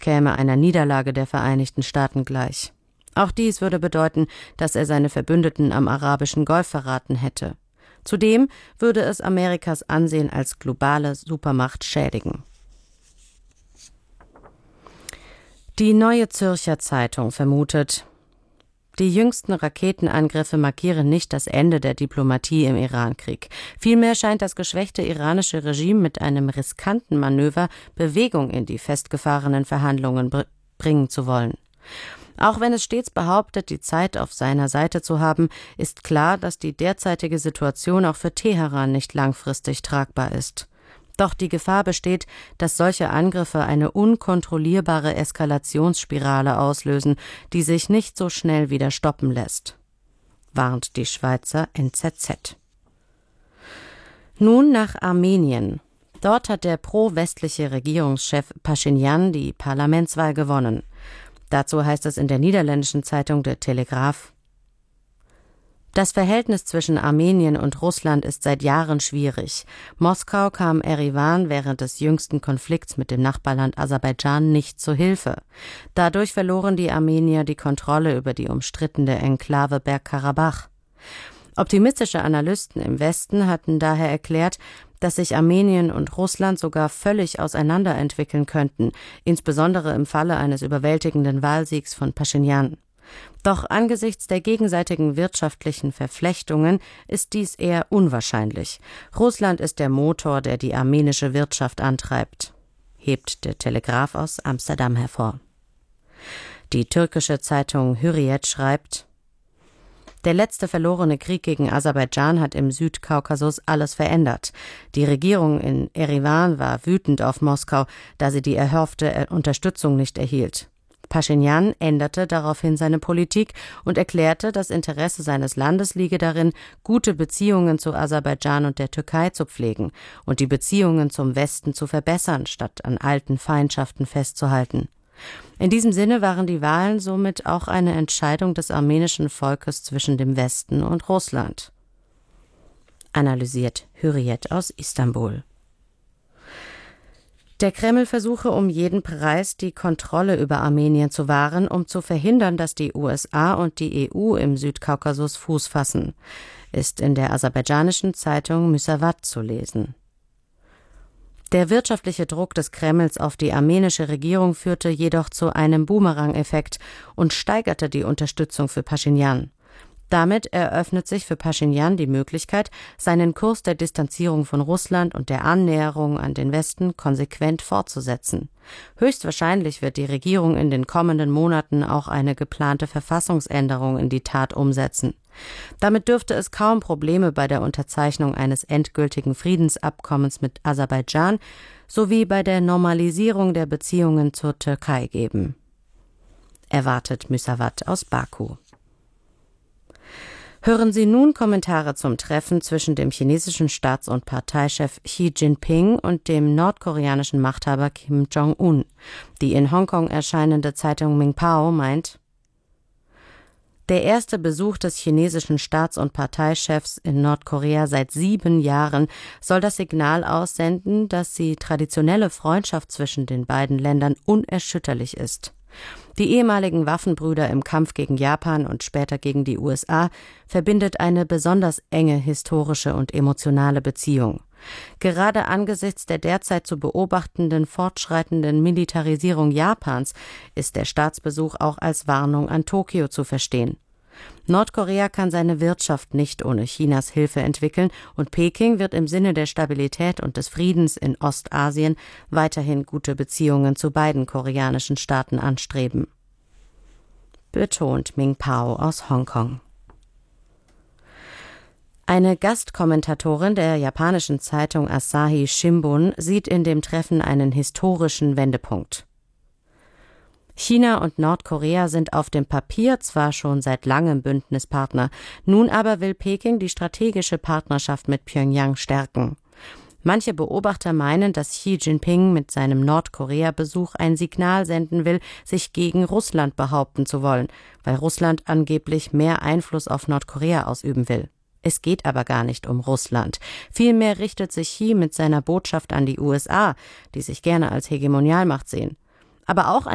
käme einer Niederlage der Vereinigten Staaten gleich. Auch dies würde bedeuten, dass er seine Verbündeten am arabischen Golf verraten hätte. Zudem würde es Amerikas Ansehen als globale Supermacht schädigen. Die Neue Zürcher Zeitung vermutet, die jüngsten Raketenangriffe markieren nicht das Ende der Diplomatie im Irankrieg. Vielmehr scheint das geschwächte iranische Regime mit einem riskanten Manöver Bewegung in die festgefahrenen Verhandlungen bringen zu wollen. Auch wenn es stets behauptet, die Zeit auf seiner Seite zu haben, ist klar, dass die derzeitige Situation auch für Teheran nicht langfristig tragbar ist. Doch die Gefahr besteht, dass solche Angriffe eine unkontrollierbare Eskalationsspirale auslösen, die sich nicht so schnell wieder stoppen lässt, warnt die Schweizer NZZ. Nun nach Armenien. Dort hat der pro-westliche Regierungschef Paschinjan die Parlamentswahl gewonnen. Dazu heißt es in der niederländischen Zeitung De Telegraaf: Das Verhältnis zwischen Armenien und Russland ist seit Jahren schwierig. Moskau kam Erivan während des jüngsten Konflikts mit dem Nachbarland Aserbaidschan nicht zu Hilfe. Dadurch verloren die Armenier die Kontrolle über die umstrittene Enklave Bergkarabach. Optimistische Analysten im Westen hatten daher erklärt, dass sich Armenien und Russland sogar völlig auseinanderentwickeln könnten, insbesondere im Falle eines überwältigenden Wahlsiegs von Paschinjan. Doch angesichts der gegenseitigen wirtschaftlichen Verflechtungen ist dies eher unwahrscheinlich. Russland ist der Motor, der die armenische Wirtschaft antreibt, hebt der Telegraaf aus Amsterdam hervor. Die türkische Zeitung Hürriyet schreibt: Der letzte verlorene Krieg gegen Aserbaidschan hat im Südkaukasus alles verändert. Die Regierung in Erivan war wütend auf Moskau, da sie die erhoffte Unterstützung nicht erhielt. Paschinjan änderte daraufhin seine Politik und erklärte, das Interesse seines Landes liege darin, gute Beziehungen zu Aserbaidschan und der Türkei zu pflegen und die Beziehungen zum Westen zu verbessern, statt an alten Feindschaften festzuhalten. In diesem Sinne waren die Wahlen somit auch eine Entscheidung des armenischen Volkes zwischen dem Westen und Russland. Analysiert Hürriyet aus Istanbul. Der Kreml versuche um jeden Preis, die Kontrolle über Armenien zu wahren, um zu verhindern, dass die USA und die EU im Südkaukasus Fuß fassen, ist in der aserbaidschanischen Zeitung Müsavat zu lesen. Der wirtschaftliche Druck des Kremls auf die armenische Regierung führte jedoch zu einem Boomerang-Effekt und steigerte die Unterstützung für Paschinjan. Damit eröffnet sich für Paschinjan die Möglichkeit, seinen Kurs der Distanzierung von Russland und der Annäherung an den Westen konsequent fortzusetzen. Höchstwahrscheinlich wird die Regierung in den kommenden Monaten auch eine geplante Verfassungsänderung in die Tat umsetzen. Damit dürfte es kaum Probleme bei der Unterzeichnung eines endgültigen Friedensabkommens mit Aserbaidschan sowie bei der Normalisierung der Beziehungen zur Türkei geben, erwartet Müsavat aus Baku. Hören Sie nun Kommentare zum Treffen zwischen dem chinesischen Staats- und Parteichef Xi Jinping und dem nordkoreanischen Machthaber Kim Jong-un. Die in Hongkong erscheinende Zeitung Mingpao meint: Der erste Besuch des chinesischen Staats- und Parteichefs in Nordkorea seit 7 Jahren soll das Signal aussenden, dass die traditionelle Freundschaft zwischen den beiden Ländern unerschütterlich ist. Die ehemaligen Waffenbrüder im Kampf gegen Japan und später gegen die USA verbindet eine besonders enge historische und emotionale Beziehung. Gerade angesichts der derzeit zu beobachtenden fortschreitenden Militarisierung Japans ist der Staatsbesuch auch als Warnung an Tokio zu verstehen. Nordkorea kann seine Wirtschaft nicht ohne Chinas Hilfe entwickeln und Peking wird im Sinne der Stabilität und des Friedens in Ostasien weiterhin gute Beziehungen zu beiden koreanischen Staaten anstreben, betont Mingpao aus Hongkong. Eine Gastkommentatorin der japanischen Zeitung Asahi Shimbun sieht in dem Treffen einen historischen Wendepunkt. China und Nordkorea sind auf dem Papier zwar schon seit langem Bündnispartner, nun aber will Peking die strategische Partnerschaft mit Pyongyang stärken. Manche Beobachter meinen, dass Xi Jinping mit seinem Nordkorea-Besuch ein Signal senden will, sich gegen Russland behaupten zu wollen, weil Russland angeblich mehr Einfluss auf Nordkorea ausüben will. Es geht aber gar nicht um Russland. Vielmehr richtet sich Xi mit seiner Botschaft an die USA, die sich gerne als Hegemonialmacht sehen. Aber auch an